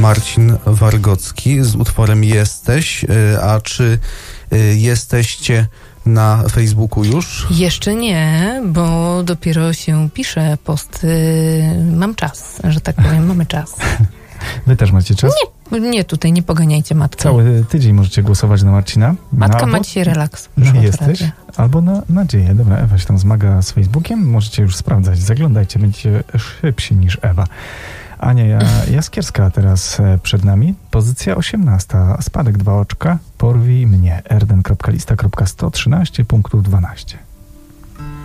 Marcin Wargocki z utworem Jesteś. A czy jesteście na Facebooku już? Jeszcze nie, bo dopiero się pisze posty. Mam czas, że tak powiem, mamy czas. Wy też macie czas? Nie tutaj, nie poganiajcie matki. Cały tydzień możecie głosować na Marcina. Matka ma dzisiaj relaks. Jesteś? Albo na nadzieję. Dobra, Ewa się tam zmaga z Facebookiem. Możecie już sprawdzać. Zaglądajcie, będziecie szybsi niż Ewa. Ania Jaskierska teraz przed nami. Pozycja 18. Spadek 2 oczka. Porwij mnie. erden.lista.113 punktów 12.